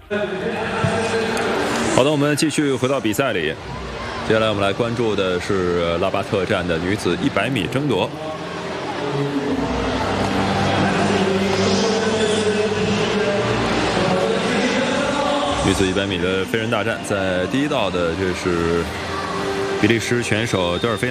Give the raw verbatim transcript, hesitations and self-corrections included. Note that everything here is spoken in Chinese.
好的，我们继续回到比赛里。接下来我们来关注的是拉巴特站的女子一百米争夺。女子一百米的飞人大战，在第一道的这是比利时选手德尔菲。